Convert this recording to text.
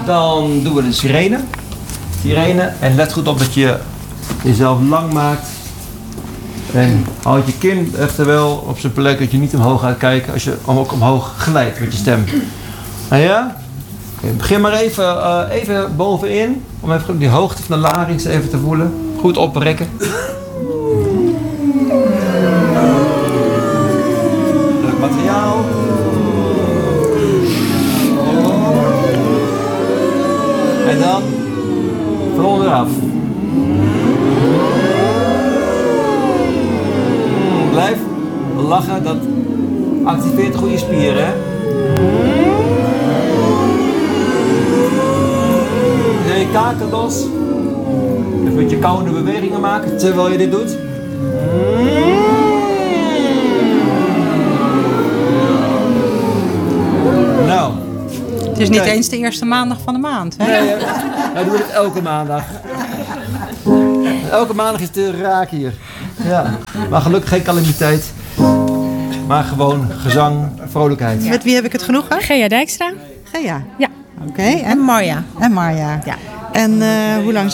Dan doen we de sirene. En let goed op dat je jezelf lang maakt. En houd je kin eventueel op zijn plek, dat je niet omhoog gaat kijken als je ook omhoog glijdt met je stem. Nou ja? Okay, begin maar even bovenin, om even die hoogte van de larynx even te voelen. Goed oprekken. Leuk materiaal. En dan van onderaf. Blijf lachen, dat activeert goede spieren. Hè? Je kaken los. Even met je kauwende bewegingen maken terwijl je dit doet. Nou. Het is niet eens de eerste maandag van de maand. Hè? Nee, wij doen het elke maandag. Elke maandag is het raak hier. Ja. Maar gelukkig geen calamiteit. Maar gewoon gezang, vrolijkheid. Met wie heb ik het genoegen? Gea Dijkstra. Gea. Ja. Oké. En Marja. En Marja. Ja. En hoe lang